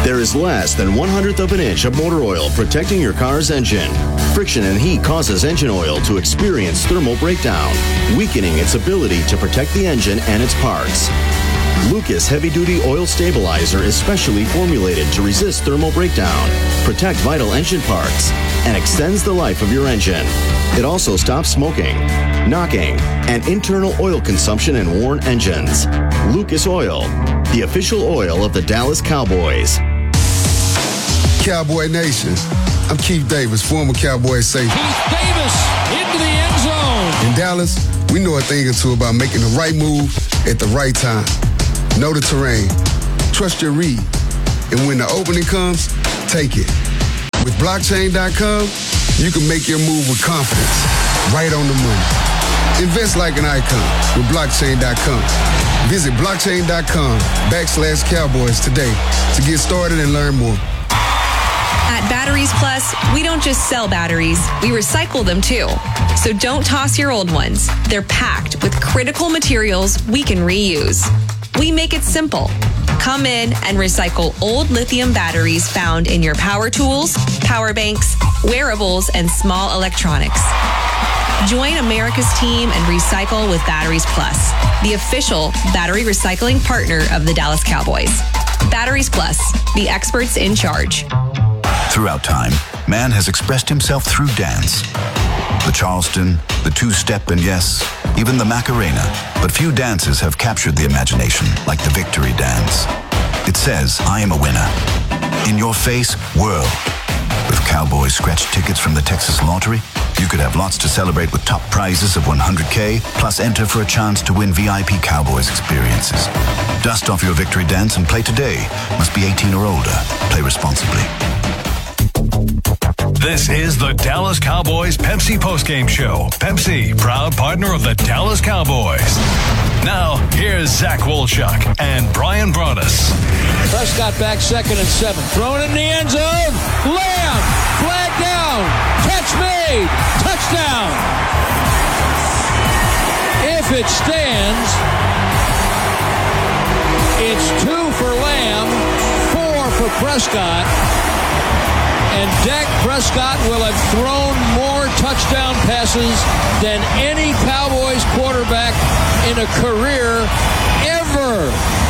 There is less than 1/100th of an inch of motor oil protecting your car's engine. Friction and heat causes engine oil to experience thermal breakdown, weakening its ability to protect the engine and its parts. Lucas Heavy Duty Oil Stabilizer is specially formulated to resist thermal breakdown, protect vital engine parts, and extends the life of your engine. It also stops smoking, knocking, and internal oil consumption in worn engines. Lucas Oil, the official oil of the Dallas Cowboys. Cowboy Nation, I'm Keith Davis, former Cowboy safety. Keith Davis into the end zone. In Dallas, we know a thing or two about making the right move at the right time. Know the terrain, trust your read, and when the opening comes, take it. With blockchain.com, you can make your move with confidence, right on the money. Invest like an icon with blockchain.com. Visit blockchain.com/Cowboys today to get started and learn more. At Batteries Plus, we don't just sell batteries, we recycle them too. So don't toss your old ones. They're packed with critical materials we can reuse. We make it simple. Come in and recycle old lithium batteries found in your power tools, power banks, wearables, and small electronics. Join America's team and recycle with Batteries Plus, the official battery recycling partner of the Dallas Cowboys. Batteries Plus, the experts in charge. Throughout time, man has expressed himself through dance. The Charleston, the two-step, and yes, even the Macarena. But few dances have captured the imagination like the Victory Dance. It says, I am a winner. In your face, whirl. With Cowboys scratch tickets from the Texas Lottery, you could have lots to celebrate with top prizes of $100K, plus enter for a chance to win VIP Cowboys experiences. Dust off your Victory Dance and play today. Must be 18 or older. Play responsibly. This is the Dallas Cowboys Pepsi postgame show. Pepsi, proud partner of the Dallas Cowboys. Now, here's Zach Wolchuk and Brian Broaddus. Prescott back 2nd and 7. Thrown in the end zone. Lamb. Flag down. Catch made. Touchdown. If it stands, it's 2 for Lamb, 4 for Prescott. And Dak Prescott will have thrown more touchdown passes than any Cowboys quarterback in a career ever.